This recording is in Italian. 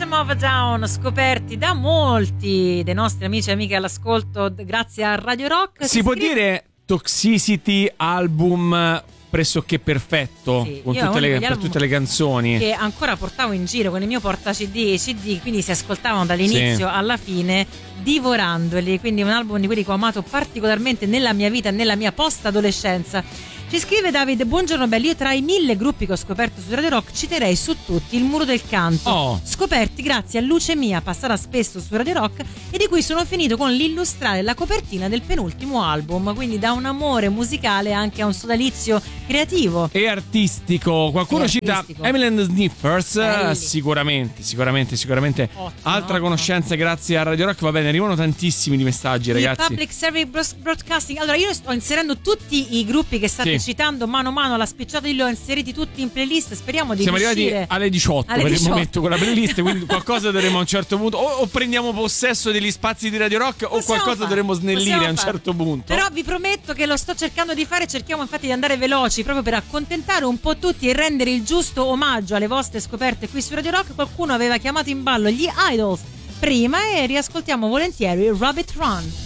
System of a Down, scoperti da molti dei nostri amici e amiche all'ascolto grazie a Radio Rock. Si può dire Toxicity album pressoché perfetto, sì, con per tutte le canzoni che ancora portavo in giro con il mio porta CD, quindi si ascoltavano dall'inizio alla fine, divorandoli. Quindi un album di quelli che ho amato particolarmente nella mia vita, nella mia post-adolescenza. Ci scrive Davide: buongiorno belli, io tra i 1000 gruppi che ho scoperto su Radio Rock citerei su tutti il Muro del Canto, scoperti grazie a Luce Mia, passata spesso su Radio Rock, e di cui sono finito con l'illustrare la copertina del penultimo album, quindi da un amore musicale anche a un sodalizio creativo e artistico. Qualcuno cita Emily and the Sniffers, sicuramente altra conoscenza grazie a Radio Rock. Va bene, arrivano tantissimi di messaggi, ragazzi. Public Service Broadcasting. Allora io sto inserendo tutti i gruppi che state citando mano a mano alla spicciata, li ho inseriti tutti in playlist, speriamo di siamo riuscire. Arrivati alle 18 per il momento con la playlist, quindi qualcosa dovremo a un certo punto o prendiamo possesso degli spazi di Radio Rock o qualcosa dovremo snellire a un certo punto. Però vi prometto che lo sto cercando di fare, cerchiamo infatti di andare veloci proprio per accontentare un po' tutti e rendere il giusto omaggio alle vostre scoperte qui su Radio Rock. Qualcuno aveva chiamato in ballo gli Idols prima e riascoltiamo volentieri Rabbit Run.